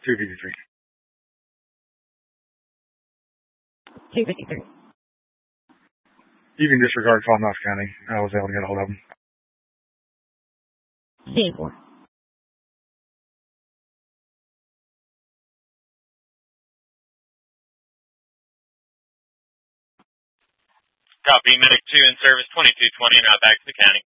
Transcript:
253. 253. You can disregard call Knox County. I was able to get a hold of them. 4. Copy, Medic 2 in service 2220, now back to the county.